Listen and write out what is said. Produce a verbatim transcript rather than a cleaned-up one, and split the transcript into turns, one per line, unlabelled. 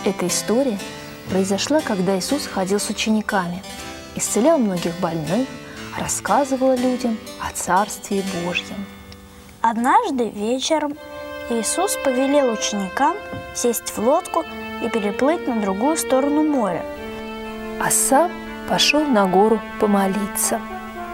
Эта история произошла, когда Иисус ходил с учениками, исцелял многих больных, рассказывал людям о Царстве Божьем.
Однажды вечером Иисус повелел ученикам сесть в лодку и переплыть на другую сторону моря.
А сам пошел на гору помолиться.